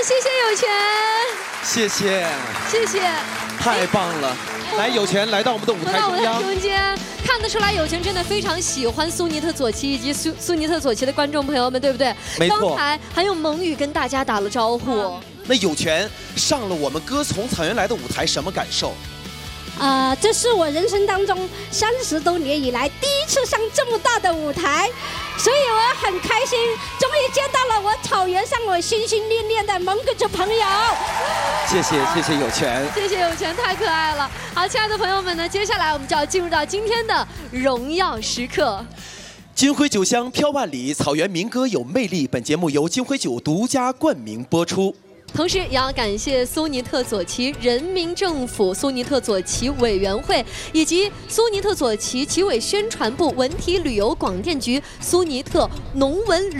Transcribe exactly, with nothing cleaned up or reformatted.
谢谢有权， 谢谢， 谢谢， 太棒了！来，有权来到我们的舞台中央。 中间看得出来，有权真的非常喜欢苏尼特左旗以及苏苏尼特左旗的观众朋友们，对不对？ 没错。 刚才还用蒙语跟大家打了招呼。 那有权上了我们歌从草原来的舞台，什么感受？ 啊、呃，这是我人生当中三十多年以来第一次上这么大的舞台，所以我很开心，终于见到了我草原上我心心念念的蒙古族朋友。 谢谢谢谢有权， 谢谢有权，太可爱了。好，亲爱的朋友们呢，接下来我们就要进入到今天的荣耀时刻。 金辉酒香飘万里，草原民歌有魅力。本节目由金辉酒独家冠名播出。 同时，也要感谢苏尼特左旗人民政府苏尼特左旗委员会以及苏尼特左旗旗委宣传部文体旅游广电局苏尼特农文旅。